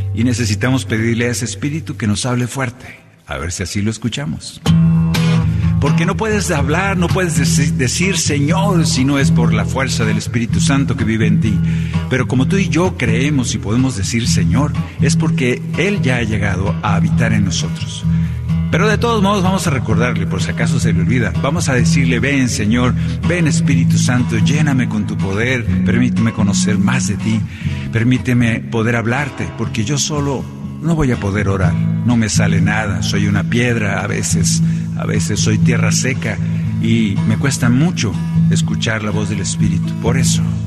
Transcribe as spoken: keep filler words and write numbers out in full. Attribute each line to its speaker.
Speaker 1: Y necesitamos pedirle a ese Espíritu que nos hable fuerte, a ver si así lo escuchamos. Porque no puedes hablar, no puedes decir Señor si no es por la fuerza del Espíritu Santo que vive en ti. Pero como tú y yo creemos y podemos decir Señor, es porque Él ya ha llegado a habitar en nosotros. Pero de todos modos vamos a recordarle, por si acaso se le olvida, vamos a decirle: ven Señor, ven Espíritu Santo, lléname con tu poder, permíteme conocer más de ti, permíteme poder hablarte, porque yo solo no voy a poder orar, no me sale nada, soy una piedra, a veces, a veces soy tierra seca y me cuesta mucho escuchar la voz del Espíritu. Por eso,